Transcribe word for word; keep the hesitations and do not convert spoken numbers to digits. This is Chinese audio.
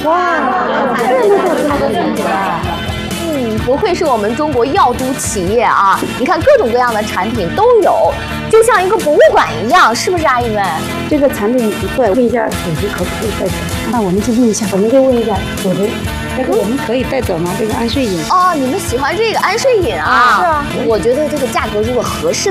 哇，这么多这么多产品啊！ 嗯，不愧是我们中国药都企业啊！你看各种各样的产品都有，就像一个博物馆一样，是不是阿姨们？ 这个产品不错，问一下主持可不可以带走？那我们就问一下，我们就问一下主持，这个我们可以带走吗？这个安睡饮？ 哦，你们喜欢这个安睡饮啊？ 是啊， 我觉得这个价格如果合适